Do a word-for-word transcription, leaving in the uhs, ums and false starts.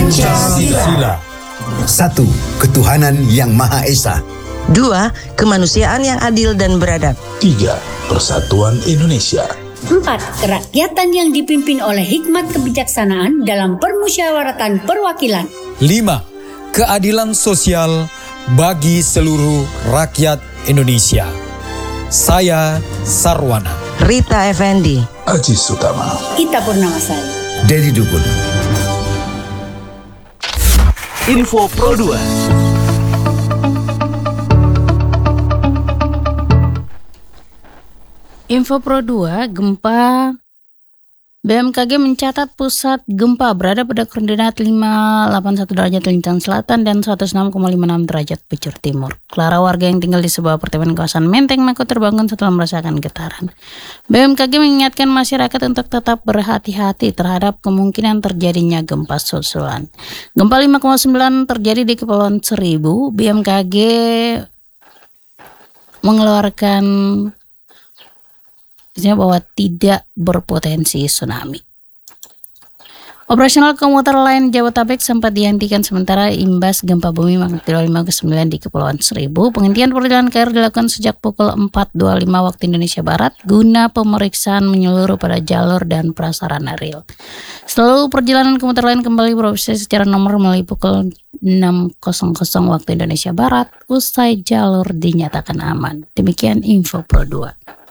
Pancasila. Satu, ketuhanan yang Maha Esa. Dua, kemanusiaan yang adil dan beradab. Tiga, persatuan Indonesia. Empat, kerakyatan yang dipimpin oleh hikmat kebijaksanaan dalam permusyawaratan perwakilan. Lima, keadilan sosial bagi seluruh rakyat Indonesia. Saya Sarwana. Rita Effendi. Aji Sutama. Ita Purnamasari. Dedi Dukun. Info Pro dua. Info Pro dua, gempa B M K G mencatat pusat gempa berada pada koordinat lima delapan satu derajat lintang selatan dan seratus enam koma lima enam derajat bujur timur. Clara, warga yang tinggal di sebuah apartemen kawasan Menteng Mako, terbangun setelah merasakan getaran. B M K G mengingatkan masyarakat untuk tetap berhati-hati terhadap kemungkinan terjadinya gempa susulan. Gempa lima koma sembilan terjadi di Kepulauan Seribu. B M K G mengeluarkan bahwa tidak berpotensi tsunami. Operasional komuter lain Jabodetabek sempat dihentikan sementara imbas gempa bumi magnitudo lima koma sembilan di Kepulauan Seribu. Penghentian perjalanan K R dilakukan sejak pukul empat dua puluh lima waktu Indonesia Barat guna pemeriksaan menyeluruh pada jalur dan prasarana rel. Setelah perjalanan komuter lain kembali beroperasi secara nomor mulai pukul enam waktu Indonesia Barat usai jalur dinyatakan aman. Demikian Info Pro dua.